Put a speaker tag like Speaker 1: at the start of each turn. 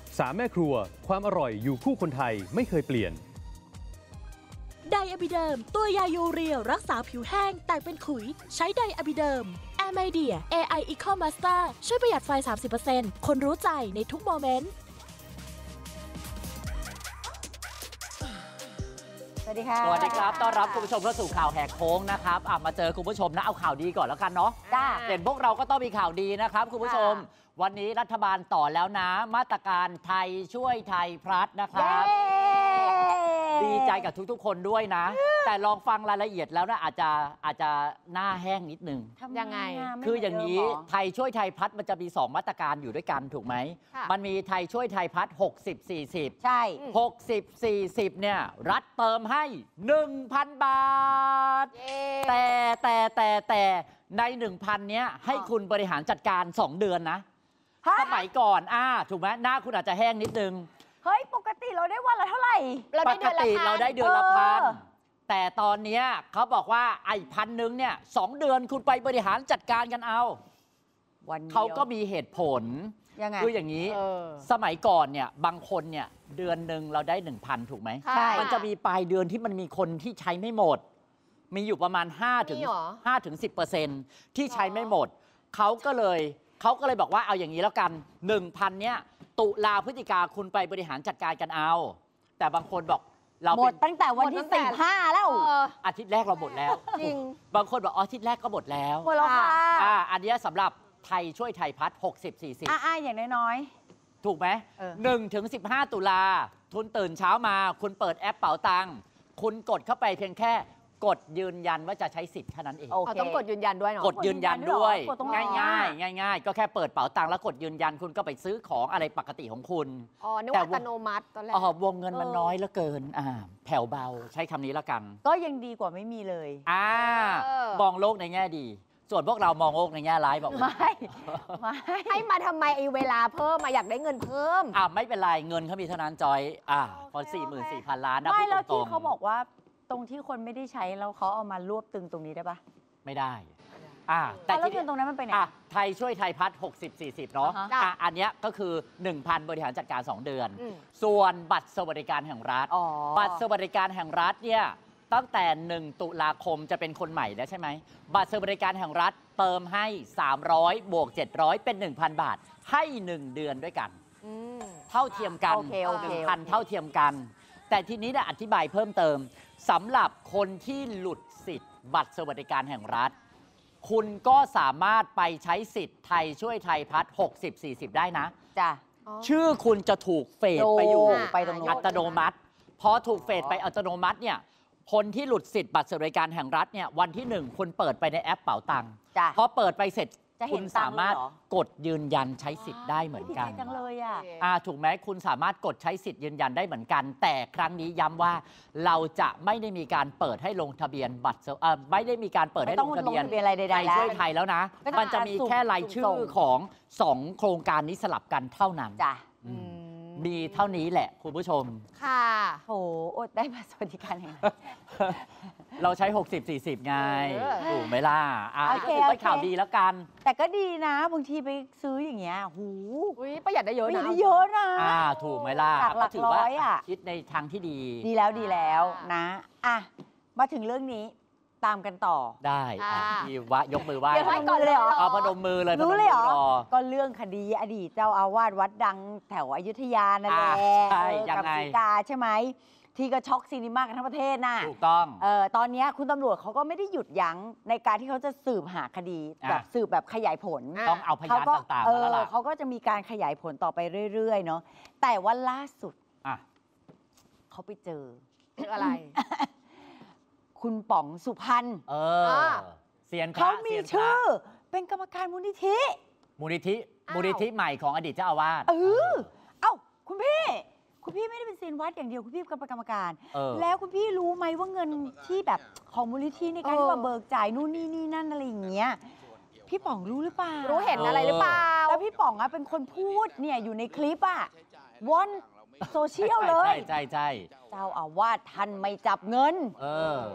Speaker 1: 3 แม่ครัวความอร่อยอยู่คู่คนไทยไม่เคยเปลี่ยน
Speaker 2: ไดอะบิเดิมตัวยายูเรียรักษาผิวแห้งแตกเป็นขุยใช้ไดอะบิเดิมแอร์ไมเดีย AI Eco Master ช่วยประหยัดไฟ 30% คนรู้ใจในทุกโมเมนต์
Speaker 3: สวัสดีค่ะ
Speaker 4: สวัสดีครับต้อนรับคุณผู้ชมเข้าสู่ข่าวแหกโค้งนะครับมาเจอคุณผู้ชมนะเอาข่าวดีก่อนแล้วกันเนาะเห็นพวกเราก็ต้องมีข่าวดีนะครับคุณผู้ชมวันนี้รัฐบาลต่อแล้วนะมาตรการไทยช่วยไทยพลัสนะครับดีใจกับทุกๆคนด้วยนะ แต่ลองฟังรายละเอียดแล้วนะอาจจะหน้าแห้งนิดนึง
Speaker 3: ยังไง
Speaker 4: คืออย่างนี้ไทยช่วยไทยพลัสมันจะมี2มาตรการอยู่ด้วยกันถูกไหมมันมีไทยช่วยไทยพลัส60-40ใช่60-40เนี่ยรัฐเติมให้ 1,000 บาทแต่ใน 1,000 เนี้ยให้คุณบริหารจัดการ2 เดือนนะสมัยก่อนถูกไหมหน้าคุณอาจจะแห้งนิดนึง
Speaker 3: เฮ้ยปกติเราได้วันละเท่าไหร่
Speaker 4: ปกติเราได้เดือนละพันแต่ตอนนี้เขาบอกว่าไอ้1,000เนี่ย2 เดือนคุณไปบริหารจัดการกันเอาเขาก็มีเหตุผลคืออย่างนี้สมัยก่อนเนี่ยบางคนเนี่ยเดือนหนึ่งเราได้ 1,000 ถูกไหมมันจะมีปลายเดือนที่มันมีคนที่ใช้ไม่หมดมีอยู่ประมาณ5-10% ที่ใช้ไม่หมดเขาก็เลยบอกว่าเอาอย่างนี้แล้วกัน 1,000 เนี่ยตุลาพฤศจิกาคุณไปบริหารจัดการกันเอาแต่บางคนบอกเรา
Speaker 3: หมดตั้งแต่วันที่15แล้ว
Speaker 4: อาทิตย์แรกเราหมดแล้วจริงบางคนบอกอาทิตย์แรกก็หมดแล้ว
Speaker 3: หมดแล้วค่ะ
Speaker 4: อันนี้สำหรับไทยช่วยไทยพัฒน์60-40
Speaker 3: อย่างน้อย
Speaker 4: ๆถูกไหม1-15 ตุลาทุนตื่นเช้ามาคุณเปิดแอปเป๋าตังค์คุณกดเข้าไปเพียงแค่กดยืนยันว่าจะใช้สิทธิ์แค่นั้นเอง
Speaker 3: ต้องกดยืนยันด้วยเนาะ
Speaker 4: กดยืนยันด้วยง่ายก็แค่เผ่าตังค์แล้วกดยืนยันคุณก็ไปซื้อของอะไรปกติของคุณ
Speaker 3: นึกว่าอัตโนมัติตอนแรก
Speaker 4: วงเงินมันน้อยเหลือเกินแผ่วเบาใช้คำนี้แล้วกัน
Speaker 3: ก็ยังดีกว่าไม่มีเลย
Speaker 4: มองโลกในแง่ดีส่วนพวกเรามองโลกในแง่ร้ายบอก
Speaker 3: ไม่ให้มาทำไมไอ้เวลาเพิ่มมาอยากได้เงินเพิ่ม
Speaker 4: ไม่เป็นไรเงินเขามีเท่านั้นจอยพอ44,000 ล้านนะ
Speaker 3: ไม่แล้วที่เขาบอกว่าตรงที่คนไม่ได้ใช้แล้วเขาเอามารวบตึงตรงนี้ได้ปะ
Speaker 4: ไม่ได้
Speaker 3: แต่แล้วเงินตรงนั้นมันไปไหน
Speaker 4: ไทยช่วยไทยพัฒน์60-40เนาะอันนี้ก็คือ 1,000 บริหารจัดการ2 เดือนส่วนบัตรสวัสดิการแห่งรัฐบัตรสวัสดิการแห่งรัฐเนี่ยตั้งแต่1 ตุลาคมจะเป็นคนใหม่แล้วใช่ไหมบัตรสวัสดิการแห่งรัฐเติมให้300บวก700เป็น 1,000 บาทให้1 เดือนด้วยกันเท่าเทียมกัน 1,000 เท่าเทียมกันแต่ทีนี้อธิบายเพิ่มเติมสำหรับคนที่หลุดสิทธิ์บัตรสวัสดิการแห่งรัฐคุณก็สามารถไปใช้สิทธิ์ไทยช่วยไทยพัฒน์60-40ได้นะชื่อคุณจะถูกเฟดไปอยู่อัตโนมัติพอถูกเฟดไปอัตโนมัติเนี่ยคนที่หลุดสิทธิ์บัตรสวัสดิการแห่งรัฐเนี่ยวันที่1คุณเปิดไปในแอปเป๋าตังค์พอเปิดไปเสร็จคุณสามารถกดยืนยันใช้สิทธิ์ได้เหมือนกัน
Speaker 3: จังเลย
Speaker 4: ถูกไหมคุณสามารถกดใช้สิทธิ์ยืนยันได้เหมือนกันแต่ครั้งนี้ย้ำว่าเราจะไม่ได้มีการเปิดให้ลงทะเบียนบัตรไม่ได้มีการเปิดให้ลงทะเบียนไทยช่วยไทยแล้วนะมันจะมีแค่รายชื่อของ2 โครงการนี้สลับกันเท่านั้นมีเท่านี้แหละคุณผู้ชม
Speaker 3: ค่ะโหอดได้บัตรสวัสดิการแห่ง
Speaker 4: เราใช้60-40ไงถูกไหมล่ะก็ถือเป็นข่าวดีแล้วกัน
Speaker 3: แต่ก็ดีนะบางทีไปซื้ออย่างเงี้ย
Speaker 5: ประหยัดได้เยอะนะ
Speaker 4: ถูกไหมล่ะ
Speaker 3: ก็ถือว่า
Speaker 4: คิดในทางที่ดี
Speaker 3: แล้วนะมาถึงเรื่องนี้ตามกันต่อ
Speaker 4: ได้ที่ว่ายกมือไหว้
Speaker 3: ก่อนเลยเหรอ
Speaker 4: พนมมือเลย
Speaker 3: รู้เลยเหรอก็เรื่องคดีอดีตเจ้าอาวาสวัดดังแถวอยุธยานั่นแหละกับศรีกาใช่ไหมที่ก็ช็อกซีนีมากันทั้งประเทศน่ะ
Speaker 4: ถูกต้อง
Speaker 3: ตอนนี้คุณตำรวจเขาก็ไม่ได้หยุดยั้งในการที่เขาจะสืบหาคดีแบบสืบแบบขยายผล
Speaker 4: ต้องเอาพยานต่างๆแล้วล่ะ
Speaker 3: เขาก็จะมีการขยายผลต่อไปเรื่อยๆเนาะแต่ว่าล่าสุดเขาไปเจอ
Speaker 5: อะไร
Speaker 3: คุณป๋องสุพรรณ
Speaker 4: เซียน
Speaker 3: เขามีชื่อเป็นกรรมการมูลนิธิ
Speaker 4: ใหม่ของอดีตเจ้าอาวาส
Speaker 3: คุณพี่ไม่ได้เป็นเซียนวัดอย่างเดียวคุณพี่เป็นกรรมการแล้วคุณพี่รู้ไหมว่าเงินที่แบบของมูลนิธิในการที่ว่าเบิกจ่ายนู่นนี่นั่นอะไรอย่างเงี้ยพี่ป๋องรู้หรือเปล่า
Speaker 5: รู้เห็นอะไรหรือเปล่า
Speaker 3: แล้วพี่ป๋องเป็นคนพูดเนี่ยอยู่ในคลิปวอนโซเชียลเลย
Speaker 4: ใช่
Speaker 3: เจ้าอาวาสท่านไม่จับเงิน